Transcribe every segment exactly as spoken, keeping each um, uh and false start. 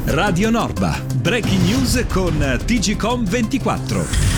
Radio Norba. Breaking news con T G Com ventiquattro.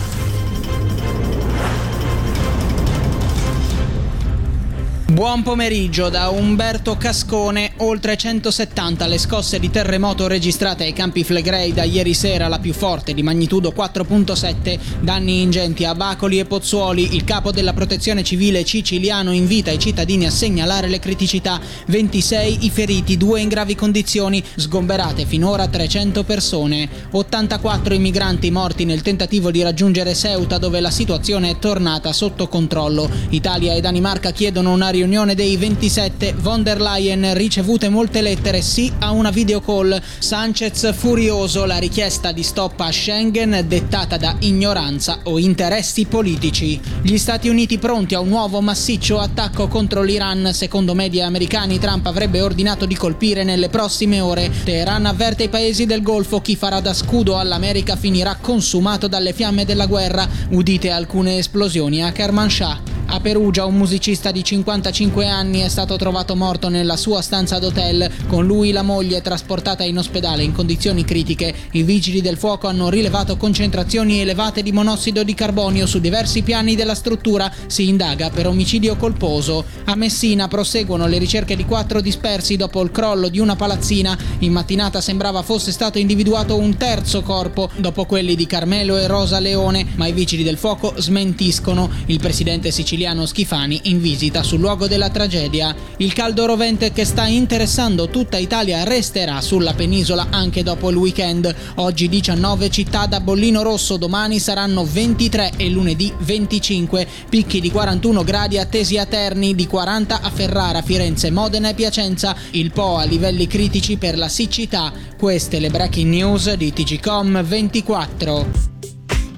Buon pomeriggio da Umberto Cascone. Oltre centosettanta le scosse di terremoto registrate ai Campi Flegrei da ieri sera, la più forte di magnitudo quattro virgola sette, danni ingenti a Bacoli e Pozzuoli. Il capo della protezione civile siciliano invita i cittadini a segnalare le criticità. ventisei i feriti, due in gravi condizioni, sgomberate finora trecento persone. ottantaquattro i migranti morti nel tentativo di raggiungere Ceuta, dove la situazione è tornata sotto controllo. Italia e Danimarca chiedono una riunione dei ventisette. Von der Leyen, ricevute molte lettere, sì a una videocall. Sanchez furioso, la richiesta di stop a Schengen dettata da ignoranza o interessi politici. Gli Stati Uniti pronti a un nuovo massiccio attacco contro l'Iran. Secondo media americani, Trump avrebbe ordinato di colpire nelle prossime ore. Teheran avverte i paesi del Golfo: chi farà da scudo all'America finirà consumato dalle fiamme della guerra. Udite alcune esplosioni a Kermanshah. A Perugia un musicista di cinquantacinque anni è stato trovato morto nella sua stanza d'hotel. Con lui la moglie, trasportata in ospedale in condizioni critiche. I vigili del fuoco hanno rilevato concentrazioni elevate di monossido di carbonio su diversi piani della struttura. Si indaga per omicidio colposo. A Messina proseguono le ricerche di quattro dispersi dopo il crollo di una palazzina. In mattinata sembrava fosse stato individuato un terzo corpo dopo quelli di Carmelo e Rosa Leone, ma i vigili del fuoco smentiscono. Il presidente siciliano Schifani in visita sul luogo della tragedia. Il caldo rovente che sta interessando tutta Italia resterà sulla penisola anche dopo il weekend. Oggi diciannove città da bollino rosso, domani saranno ventitré e lunedì venticinque. Picchi di quarantuno gradi attesi a Terni, di quaranta a Ferrara, Firenze, Modena e Piacenza. Il Po a livelli critici per la siccità. Queste le breaking news di T G Com ventiquattro.